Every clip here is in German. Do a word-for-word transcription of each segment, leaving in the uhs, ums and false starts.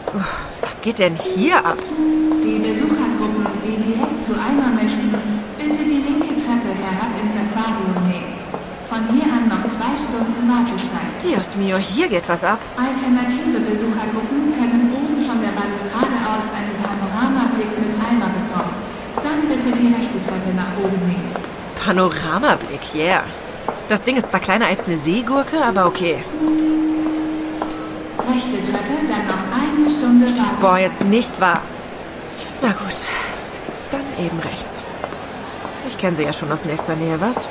Was geht denn hier ab? Die Besuchergruppen, die direkt zu Eimer möchten, bitte die linke Treppe herab ins Aquarium nehmen. Von hier an noch zwei Stunden Wartezeit. Dios mio, hier geht was ab. Alternative Besuchergruppen können oben von der Balustrade aus einen Panoramablick mit Eimer bekommen. Dann bitte die rechte Treppe nach oben nehmen. Panoramablick, yeah. Das Ding ist zwar kleiner als eine Seegurke, aber okay. Rechte Treppe, dann noch eine Stunde Wartezeit. Boah, jetzt nicht wahr. Na gut, dann eben rechts. Ich kenne sie ja schon aus nächster Nähe, was?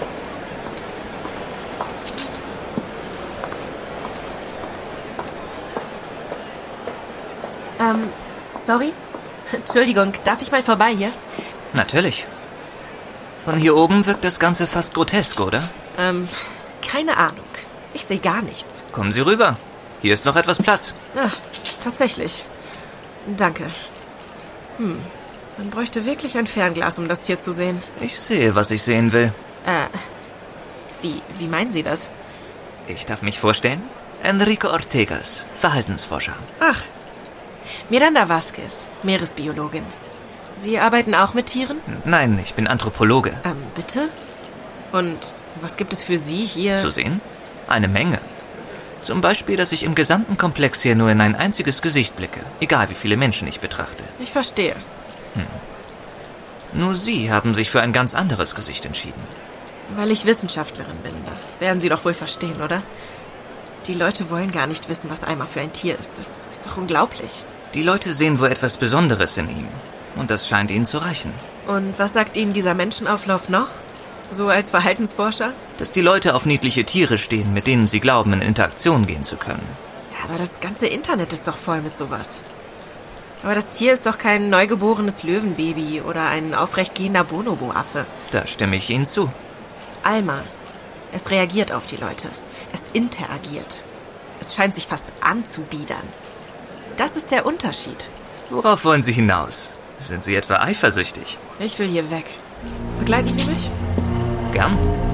Ähm, sorry? Entschuldigung, darf ich mal vorbei hier? Natürlich. Von hier oben wirkt das Ganze fast grotesk, oder? Ähm, keine Ahnung. Ich sehe gar nichts. Kommen Sie rüber. Hier ist noch etwas Platz. Ah, tatsächlich. Danke. Hm, man bräuchte wirklich ein Fernglas, um das Tier zu sehen. Ich sehe, was ich sehen will. Äh, wie, wie meinen Sie das? Ich darf mich vorstellen? Enrique Ortegas, Verhaltensforscher. Ach, Miranda Vasquez, Meeresbiologin. Sie arbeiten auch mit Tieren? Nein, ich bin Anthropologe. Ähm, bitte? Und was gibt es für Sie hier? Zu sehen? Eine Menge. Zum Beispiel, dass ich im gesamten Komplex hier nur in ein einziges Gesicht blicke, egal wie viele Menschen ich betrachte. Ich verstehe. Hm. Nur Sie haben sich für ein ganz anderes Gesicht entschieden. Weil ich Wissenschaftlerin bin, das werden Sie doch wohl verstehen, oder? Die Leute wollen gar nicht wissen, was Eimer für ein Tier ist. Das ist doch unglaublich. Die Leute sehen wohl etwas Besonderes in ihm. Und das scheint ihnen zu reichen. Und was sagt Ihnen dieser Menschenauflauf noch? So als Verhaltensforscher? Dass die Leute auf niedliche Tiere stehen, mit denen sie glauben, in Interaktion gehen zu können. Ja, aber das ganze Internet ist doch voll mit sowas. Aber das Tier ist doch kein neugeborenes Löwenbaby oder ein aufrechtgehender Bonobo-Affe. Da stimme ich Ihnen zu. Alma, es reagiert auf die Leute. Es interagiert. Es scheint sich fast anzubiedern. Das ist der Unterschied. Worauf wollen Sie hinaus? Sind Sie etwa eifersüchtig? Ich will hier weg. Begleiten Sie mich? Gern.